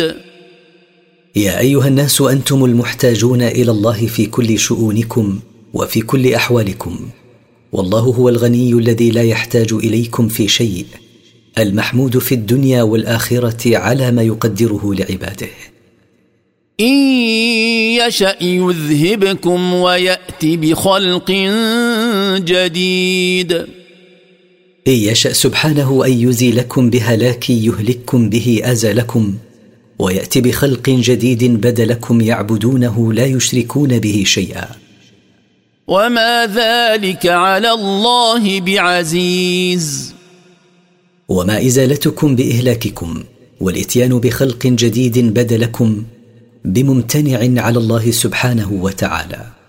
يا أيها الناس أنتم المحتاجون إلى الله في كل شؤونكم وفي كل أحوالكم، والله هو الغني الذي لا يحتاج إليكم في شيء، المحمود في الدنيا والآخرة على ما يقدره لعباده. إن يشأ يذهبكم ويأت بخلق جديد. إن يشأ سبحانه أن يزيلكم بهلاك يهلككم به أزلكم، ويأتي بخلق جديد بدلكم يعبدونه لا يشركون به شيئا. وما ذلك على الله بعزيز. وما إزالتكم بإهلاككم والإتيان بخلق جديد بدلكم بممتنع على الله سبحانه وتعالى.